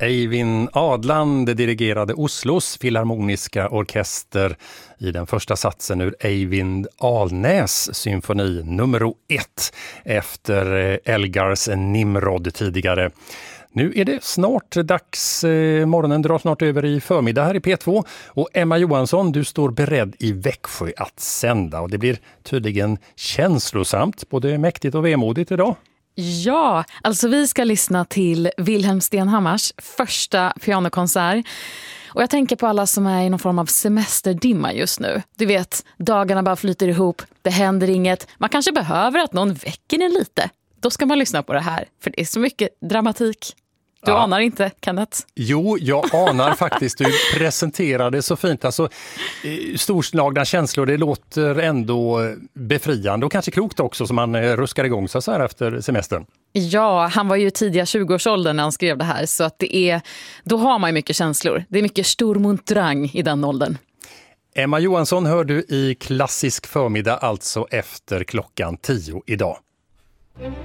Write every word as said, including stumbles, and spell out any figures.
Eivind Adland dirigerade Oslos filharmoniska orkester i den första satsen ur Eivind Alnäs symfoni nummer ett efter Elgars Nimrod tidigare. Nu är det snart dags, morgonen drar snart över i förmiddag här i P två och Emma Johansson, du står beredd i Växjö att sända och det blir tydligen känslosamt, både mäktigt och vemodigt idag. Ja, alltså vi ska lyssna till Wilhelm Stenhammars första pianokonsert. Och jag tänker på alla som är i någon form av semesterdimma just nu. Du vet, dagarna bara flyter ihop, det händer inget. Man kanske behöver att någon väcker en lite. Då ska man lyssna på det här, för det är så mycket dramatik. Du ja. anar inte, Kenneth? Jo, jag anar faktiskt. Du presenterade så fint. Alltså, storslagna känslor, det låter ändå befriande och kanske klokt också som man ruskar igång så här efter semestern. Ja, han var ju tidiga tjugoårsåldern när han skrev det här. Så att det är, då har man ju mycket känslor. Det är mycket stormontrang i den åldern. Emma Johansson hör du i klassisk förmiddag, alltså efter klockan tio idag.